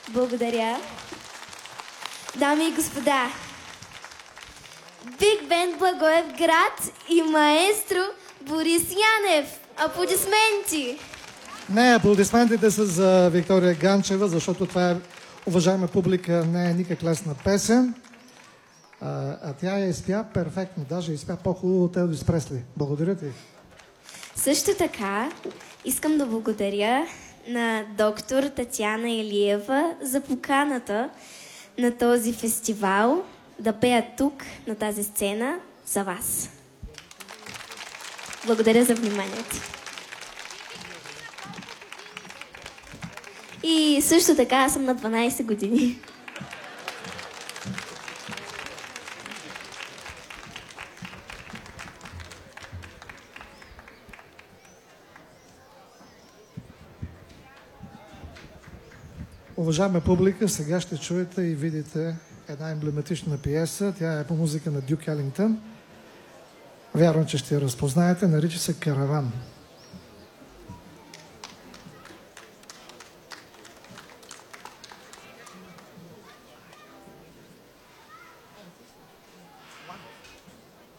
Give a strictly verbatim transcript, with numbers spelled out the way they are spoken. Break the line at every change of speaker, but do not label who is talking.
Благодаря. Дами и господа, Биг Бенд Благоевград и маестро Борис Янев. Аплодисменти!
Не, аплодисментите са за Виктория Ганчева, защото това е, уважаема публика, не е никак лесна песен. А, а тя я изпя перфектно, даже изпя по-хубаво от Елвис Пресли. Благодаря ти.
Също така искам да благодаря на доктор Татяна Илиева за поканата на този фестивал да пея тук, на тази сцена, за вас. Благодаря за вниманието. И също така аз съм на дванайсет години.
Уважаема публика, сега ще чуете и видите една емблематична пиеса. Тя е по музика на Дюк Елингтън. Вярвам, че ще я разпознаете. Нарича се "Караван".